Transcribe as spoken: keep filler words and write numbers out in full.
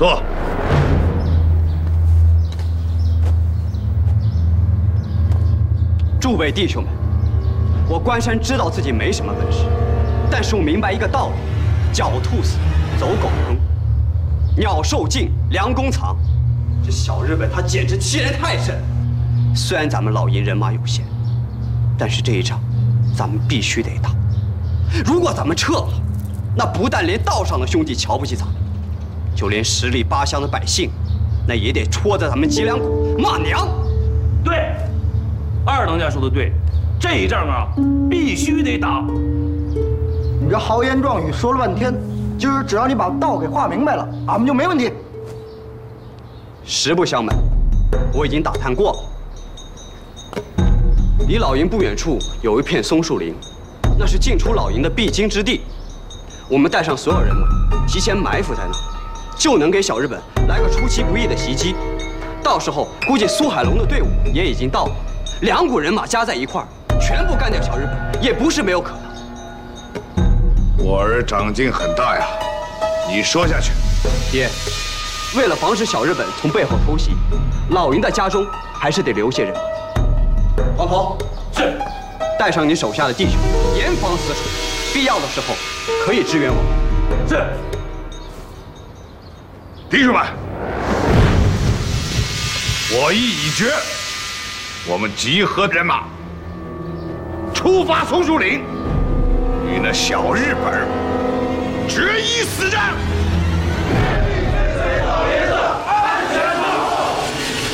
坐。 诸位弟兄们，我关山知道自己没什么本事，但是我明白一个道理：狡兔死，走狗烹；鸟兽尽，良弓藏。这小日本他简直欺人太甚。虽然咱们老营人马有限，但是这一仗，咱们必须得打。如果咱们撤了，那不但连道上的兄弟瞧不起咱们，就连十里八乡的百姓，那也得戳在咱们脊梁骨骂娘。 对。二当家说的对，这一仗啊，必须得打。 你这豪言壮语说了半天，今儿只要你把道给画明白了，俺们就没问题。 实不相瞒，我已经打探过了。离老营不远处有一片松树林，那是进出老营的必经之地。我们带上所有人马，提前埋伏在那，就能给小日本来个出其不意的袭击。到时候估计苏海龙的队伍也已经到了。两股人马加在一块儿，全部干掉小日本，也不是没有可能。 我儿长进很大呀，你说下去。 爹，为了防止小日本从背后偷袭，老营的家中还是得留些人。黄头是， 带上你手下的弟兄，严防死守，必要的时候可以支援我们。 是。 弟兄们，我意已决。我们集合人马，出发松树岭，与那小日本决一死战。